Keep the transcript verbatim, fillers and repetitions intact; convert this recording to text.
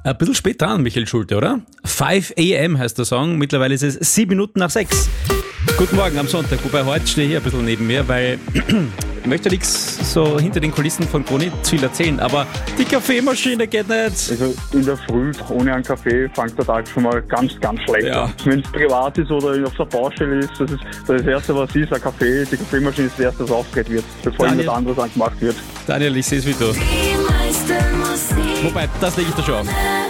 Ein bisschen spät dran, Michael Schulte, oder? five a m heißt der Song, mittlerweile ist es sieben Minuten nach sechs. Guten Morgen am Sonntag, wobei heute stehe ich hier ein bisschen neben mir, weil ich möchte nichts so hinter den Kulissen von Krone zu viel erzählen, aber die Kaffeemaschine geht nicht. Also in der Früh ohne einen Kaffee fängt der Tag schon mal ganz, ganz schlecht Ja. an. Wenn es privat ist oder auf der Baustelle ist, das ist das Erste, was ist, ein Kaffee. Die Kaffeemaschine ist das Erste, was aufgedreht wird, bevor Daniel. irgendwas anderes angemacht wird. Daniel, ich sehe es wie du. Wobei, das lege ich da schon auf.